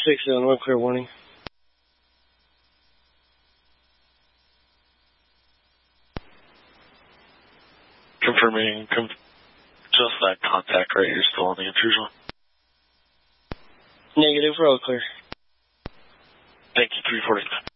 6-7, one clear warning. Confirming, just that contact, right? You're still on the intrusion. Negative, we're all clear. Thank you, 340.